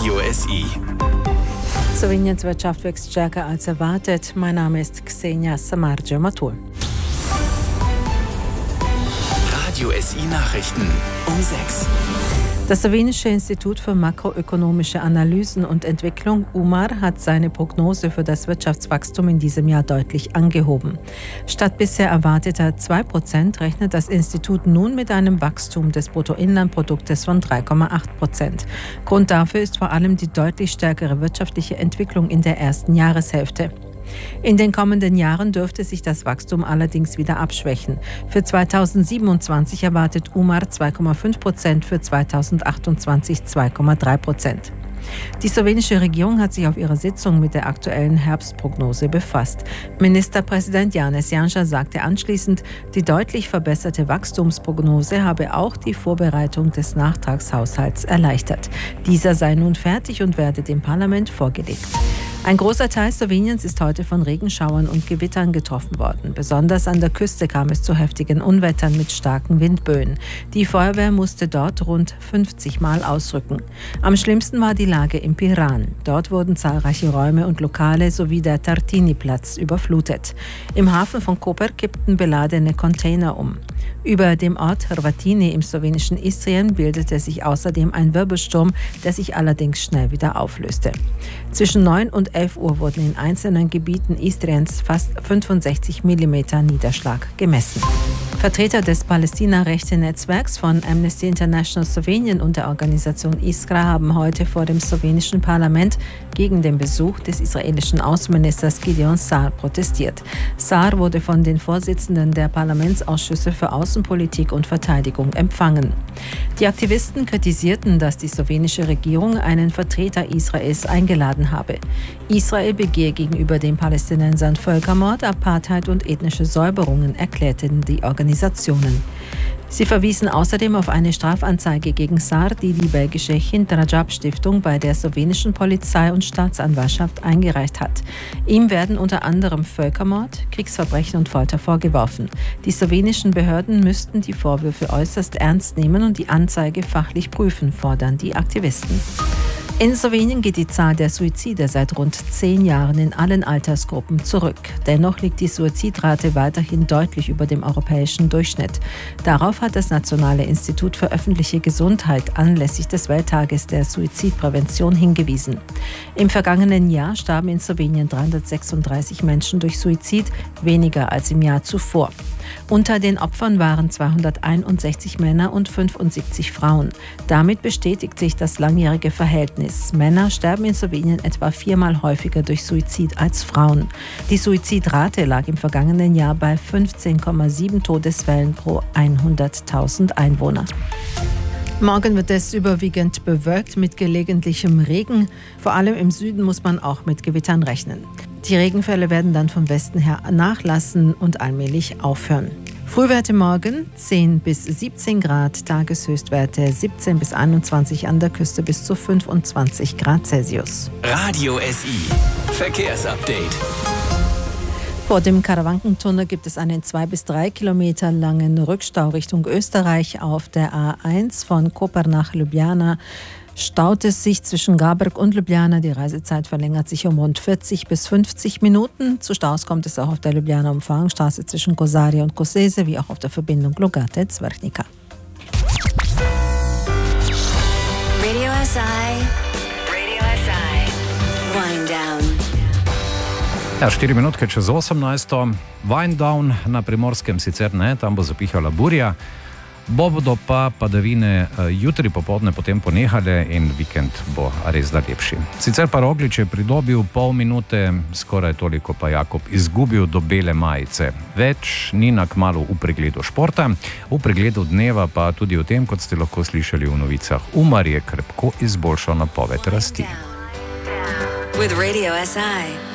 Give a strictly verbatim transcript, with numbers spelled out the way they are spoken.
Radio S I. Sloweniens Wirtschaft wächst stärker als erwartet. Mein Name ist Xenia Samardzio-Matul. Radio S I Nachrichten um sechs. Das slowenische Institut für makroökonomische Analysen und Entwicklung U M A R hat seine Prognose für das Wirtschaftswachstum in diesem Jahr deutlich angehoben. Statt bisher erwarteter zwei Prozent rechnet das Institut nun mit einem Wachstum des Bruttoinlandproduktes von drei Komma acht Prozent. Grund dafür ist vor allem die deutlich stärkere wirtschaftliche Entwicklung in der ersten Jahreshälfte. In den kommenden Jahren dürfte sich das Wachstum allerdings wieder abschwächen. Für zweitausendsiebenundzwanzig erwartet U M A R zwei Komma fünf Prozent, für zweitausendachtundzwanzig zwei Komma drei Prozent. Die slowenische Regierung hat sich auf ihrer Sitzung mit der aktuellen Herbstprognose befasst. Ministerpräsident Janez Janša sagte anschließend, die deutlich verbesserte Wachstumsprognose habe auch die Vorbereitung des Nachtragshaushalts erleichtert. Dieser sei nun fertig und werde dem Parlament vorgelegt. Ein großer Teil Sloweniens ist heute von Regenschauern und Gewittern getroffen worden. Besonders an der Küste kam es zu heftigen Unwettern mit starken Windböen. Die Feuerwehr musste dort rund fünfzig Mal ausrücken. Am schlimmsten war die Lage in Piran. Dort wurden zahlreiche Räume und Lokale sowie der Tartini-Platz überflutet. Im Hafen von Koper kippten beladene Container um. Über dem Ort Hrvatini im slowenischen Istrien bildete sich außerdem ein Wirbelsturm, der sich allerdings schnell wieder auflöste. Zwischen neun und elf Uhr wurden in einzelnen Gebieten Istriens fast fünfundsechzig Millimeter Niederschlag gemessen. Vertreter des Palästina-Rechte-Netzwerks von Amnesty International Slowenien und der Organisation Iskra haben heute vor dem slowenischen Parlament gegen den Besuch des israelischen Außenministers Gideon Sa'ar protestiert. Sa'ar wurde von den Vorsitzenden der Parlamentsausschüsse für Außenpolitik und Verteidigung empfangen. Die Aktivisten kritisierten, dass die slowenische Regierung einen Vertreter Israels eingeladen habe. Israel begehe gegenüber den Palästinensern Völkermord, Apartheid und ethnische Säuberungen, erklärten die Organisationen. Sie verwiesen außerdem auf eine Strafanzeige gegen Sa'ar, die die belgische Hindrajab-Stiftung bei der slowenischen Polizei und Staatsanwaltschaft eingereicht hat. Ihm werden unter anderem Völkermord, Kriegsverbrechen und Folter vorgeworfen. Die slowenischen Behörden müssten die Vorwürfe äußerst ernst nehmen und die Anzeige fachlich prüfen, fordern die Aktivisten. In Slowenien geht die Zahl der Suizide seit rund zehn Jahren in allen Altersgruppen zurück. Dennoch liegt die Suizidrate weiterhin deutlich über dem europäischen Durchschnitt. Darauf hat das Nationale Institut für öffentliche Gesundheit anlässlich des Welttages der Suizidprävention hingewiesen. Im vergangenen Jahr starben in Slowenien dreihundertsechsunddreißig Menschen durch Suizid, weniger als im Jahr zuvor. Unter den Opfern waren zweihunderteinundsechzig Männer und fünfundsiebzig Frauen. Damit bestätigt sich das langjährige Verhältnis. Männer sterben in Slowenien etwa viermal häufiger durch Suizid als Frauen. Die Suizidrate lag im vergangenen Jahr bei fünfzehn Komma sieben Todesfällen pro hunderttausend Einwohner. Morgen wird es überwiegend bewölkt mit gelegentlichem Regen. Vor allem im Süden muss man auch mit Gewittern rechnen. Die Regenfälle werden dann vom Westen her nachlassen und allmählich aufhören. Frühwerte morgen zehn bis siebzehn Grad, Tageshöchstwerte siebzehn bis einundzwanzig, an der Küste bis zu fünfundzwanzig Grad Celsius. Radio S I Verkehrsupdate. Vor dem Karawankentunnel gibt es einen zwei bis drei Kilometer langen Rückstau Richtung Österreich auf der A eins von Koper nach Ljubljana. Staut es sich zwischen Garberg und Ljubljana. Die Reisezeit verlängert sich um rund vierzig bis fünfzig Minuten. Zu Staus kommt es auch auf der Ljubljana-Umfahrungsstraße zwischen Kosaria und Koseze, wie auch auf der Verbindung Lugate-Zwerchnica. Radio S I. Radio S I. Wind down. Ja, štiri minutke čez osemnajsto. Wind down na Primorskem sicer ne, tam bo zapihala burja. Bo bodo pa padavine jutri popoldne potem ponehale in vikend bo res da lepši. Sicer pa Roglič je pridobil pol minute, skoraj toliko pa Jakob izgubil do bele majice. Več ni na kmalu v pregledu športa, v pregledu dneva pa tudi o tem, kot ste lahko slišali v novicah. U M A R je krepko izboljšal napoved rasti. With Radio S I.